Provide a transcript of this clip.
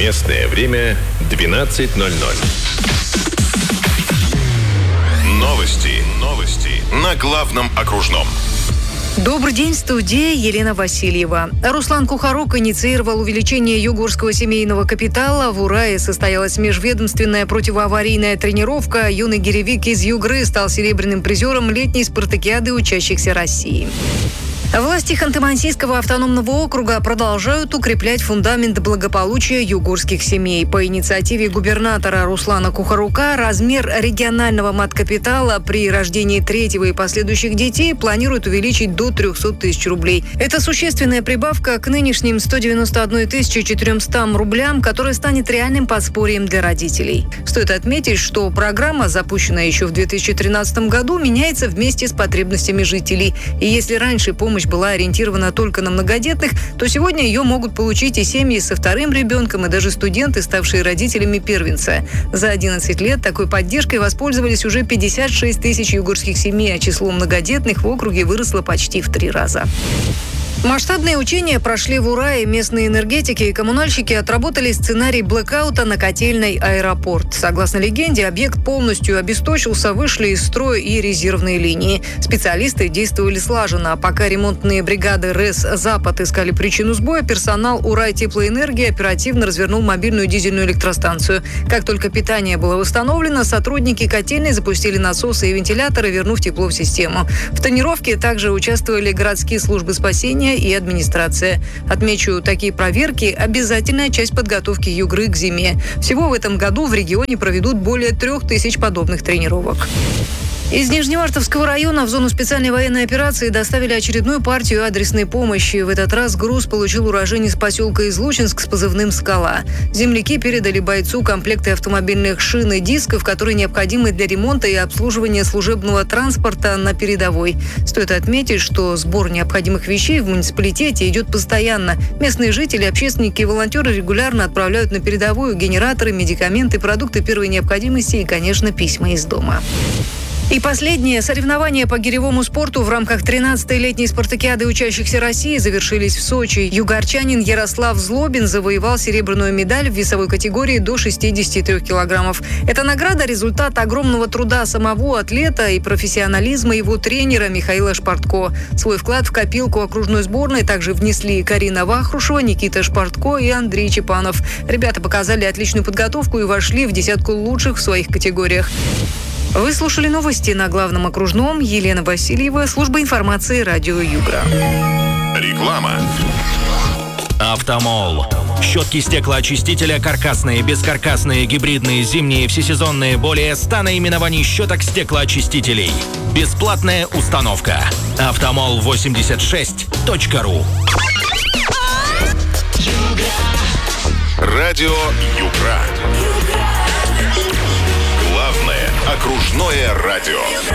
Местное время 12:00. Новости на главном окружном. Добрый день, в студии Елена Васильева. Руслан Кухарук инициировал увеличение югорского семейного капитала. В Урае состоялась межведомственная противоаварийная тренировка. Юный гиревик из Югры стал серебряным призером летней спартакиады учащихся России. Власти Ханты-Мансийского автономного округа продолжают укреплять фундамент благополучия югорских семей. По инициативе губернатора Руслана Кухарука размер регионального маткапитала при рождении третьего и последующих детей планируют увеличить до 300 тысяч рублей. Это существенная прибавка к нынешним 191 400 рублям, которая станет реальным подспорьем для родителей. Стоит отметить, что программа, запущенная еще в 2013 году, меняется вместе с потребностями жителей. И если раньше помощь была ориентирована только на многодетных, то сегодня ее могут получить и семьи со вторым ребенком, и даже студенты, ставшие родителями первенца. За 11 лет такой поддержкой воспользовались уже 56 тысяч югорских семей, а число многодетных в округе выросло почти в 3 раза. Масштабные учения прошли в Урае. Местные энергетики и коммунальщики отработали сценарий блэкаута на котельной «Аэропорт». Согласно легенде, объект полностью обесточился, вышли из строя и резервные линии. Специалисты действовали слаженно, а пока ремонтные бригады РЭС «Запад» искали причину сбоя, персонал Урайтеплоэнергии оперативно развернул мобильную дизельную электростанцию. Как только питание было восстановлено, сотрудники котельной запустили насосы и вентиляторы, вернув тепло в систему. В тонировке также участвовали городские службы спасения и администрация. Отмечу, такие проверки – обязательная часть подготовки Югры к зиме. Всего в этом году в регионе проведут более 3000 подобных тренировок. Из Нижневартовского района в зону специальной военной операции доставили очередную партию адресной помощи. В этот раз груз получил уроженец поселка Излучинск с позывным «Скала». Земляки передали бойцу комплекты автомобильных шин и дисков, которые необходимы для ремонта и обслуживания служебного транспорта на передовой. Стоит отметить, что сбор необходимых вещей в муниципалитете идет постоянно. Местные жители, общественники и волонтеры регулярно отправляют на передовую генераторы, медикаменты, продукты первой необходимости и, конечно, письма из дома. И последнее. Соревнования по гиревому спорту в рамках 13-й летней спартакиады учащихся России завершились в Сочи. Югорчанин Ярослав Злобин завоевал серебряную медаль в весовой категории до 63 килограммов. Эта награда – результат огромного труда самого атлета и профессионализма его тренера Михаила Шпартко. Свой вклад в копилку окружной сборной также внесли Карина Вахрушева, Никита Шпартко и Андрей Чепанов. Ребята показали отличную подготовку и вошли в десятку лучших в своих категориях. Вы слушали новости на главном окружном. Елена Васильева, служба информации радио Югра. Реклама. Автомол. Щетки стеклоочистителя каркасные, бескаркасные, гибридные, зимние, всесезонные. Более 100 наименований щеток стеклоочистителей. Бесплатная установка. Автомол86.ру. Радио Югра. Главное окружное радио.